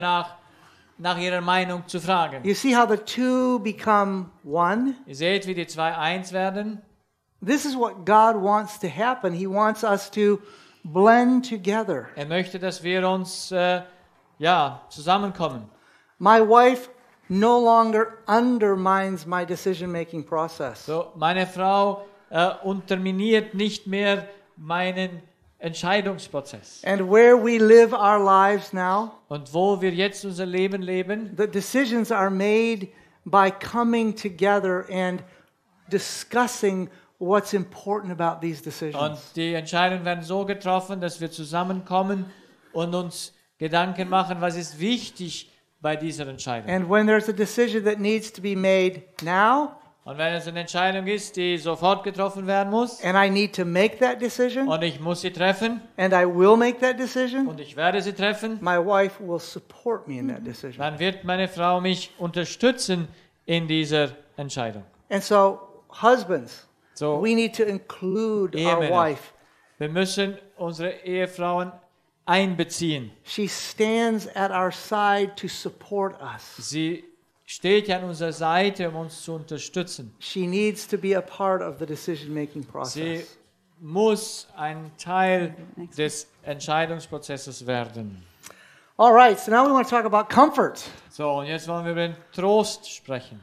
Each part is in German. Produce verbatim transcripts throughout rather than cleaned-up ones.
nach, nach ihrer Meinung zu fragen. You see how the two become one? Ihr seht, wie die zwei eins werden. This is what God wants to happen. He wants us to blend together. Er möchte, dass wir uns äh, ja, zusammenkommen. My wife no longer undermines my decision-making process. So, meine Frau äh, unterminiert nicht mehr meinen Entscheidungsprozess. And where we live our lives now, Und wo wir jetzt unser Leben leben, the decisions are made by coming together and discussing what's important about these und decisions. die Entscheidungen werden so getroffen, dass wir zusammenkommen und uns Gedanken machen, was ist wichtig bei dieser Entscheidung. And when there's a decision that needs to be made now, Und wenn es eine Entscheidung ist, die sofort getroffen werden muss, and I need to make that decision, und ich muss sie treffen, and I will make that decision, und ich werde sie treffen, my wife will support me in that decision. dann wird meine Frau mich unterstützen in dieser Entscheidung. And so, husbands, So, we need to include our Ehemänner. wife. wir müssen unsere Ehefrauen einbeziehen. She stands at our side to support us. Sie steht ja an unserer Seite, um uns zu unterstützen. She needs to be a part of the decision-making Sie process. muss ein Teil des Entscheidungsprozesses werden. All right, so now we want to talk about comfort. So, und jetzt wollen wir über den Trost sprechen.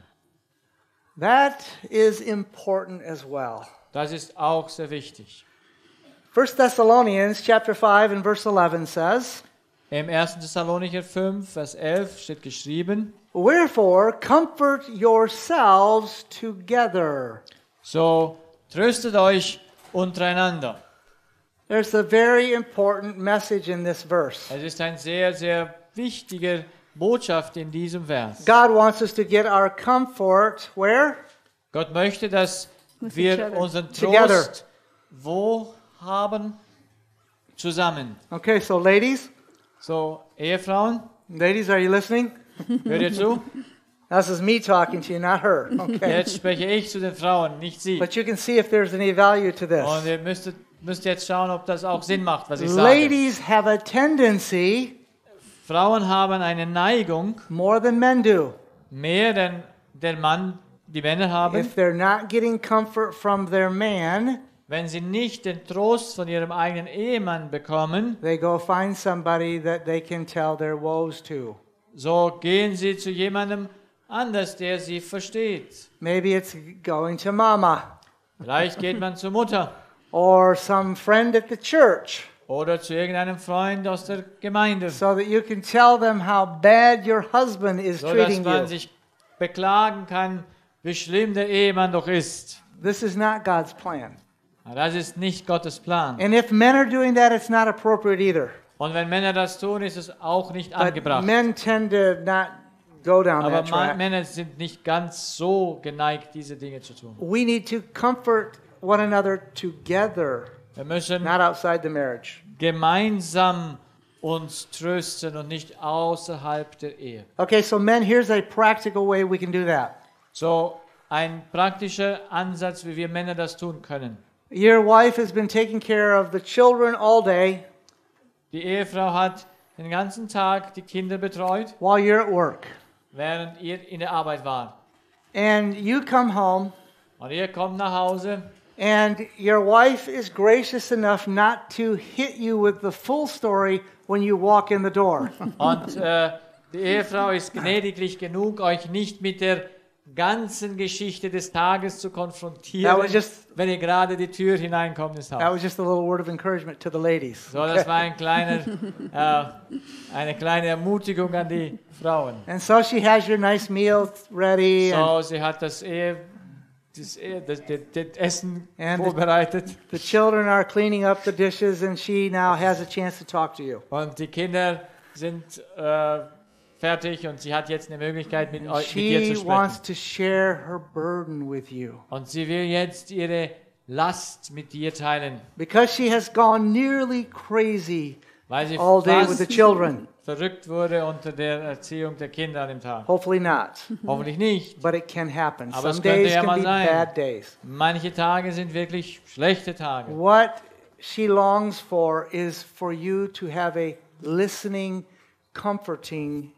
That is important as well. Das ist auch sehr wichtig. First Thessalonians chapter five and verse eleven says, Im ersten Thessalonicher fünf, Vers elf steht geschrieben, "Wherefore comfort yourselves together." so tröstet euch untereinander. There's a very important message in this verse. Es ist ein sehr, sehr wichtiger Botschaft in diesem Vers. God wants us to get our comfort where? Gott möchte, dass With each wir other. unseren Together. Trost wo haben? Zusammen. Okay, so ladies, So, Ehefrauen, ladies, are you listening? hört ihr zu? This is me talking to you, not her. Okay. Jetzt spreche ich zu den Frauen, nicht sie. But you can see if there's any value to Und this. ihr müsst, müsst jetzt schauen, ob das auch Sinn macht, was ich sage. Ladies have a tendency, Frauen haben eine Neigung, more than men do, mehr denn der Mann, die Männer haben, if they're not getting comfort from their man, wenn sie nicht den Trost von ihrem eigenen Ehemann bekommen, they go find somebody that they can tell their woes to. so gehen sie zu jemandem anders, der sie versteht. Maybe it's going to mama Vielleicht geht man zur Mutter or some friend at the church oder zu irgendeinem Freund aus der Gemeinde, so that you can tell them how bad your husband is so dass treating man you. sich beklagen kann, wie schlimm der Ehemann doch ist. This is not God's plan. Das ist nicht Gottes Plan. And if men are doing that, it's not appropriate either. Und wenn Männer das tun, ist es auch nicht But angebracht. men tend to not go down Aber that Ma- track. Männer sind nicht ganz so geneigt, diese Dinge zu tun. We need to comfort one another together, Wir müssen not outside the marriage. gemeinsam uns trösten und nicht außerhalb der Ehe. Okay, so men, here's a practical way we can do that. So ein praktischer Ansatz, wie wir Männer das tun können. Your wife has been taking care of the children all day Die Ehefrau hat den ganzen Tag die Kinder betreut, while you're at work. während ihr in der Arbeit wart. And you come home, Und ihr kommt nach Hause and your wife is gracious enough not to hit you with the full story when you walk in the door. und äh, die Ehefrau ist gnädiglich genug, euch nicht mit der ganzen Geschichte des Tages zu konfrontieren, That was just- wenn ihr gerade die Tür hineinkommt ins That Haus. was just a little word of encouragement to the ladies. So, das war ein kleiner, äh, eine kleine Ermutigung an die Frauen. And so she has your nice meal ready, and So, sie hat das, Ehe, das, Ehe, das, das, das Essen And the- vorbereitet the children are cleaning up the dishes, and she now has a chance to talk to you. und die Kinder sind äh, fertig und sie hat jetzt eine Möglichkeit, mit, euch, mit dir She zu wants sprechen. to share her burden with you. Und sie will jetzt ihre Last mit dir teilen, Because she has gone nearly crazy weil sie all day with the fast children. verrückt wurde unter der Erziehung der Kinder an dem Tag. Hopefully not, Hoffentlich nicht. but it can happen. Aber es Some könnte days ja can mal be sein. bad days. Manche Tage sind wirklich schlechte Tage. What she longs for is for you to have a listening, comforting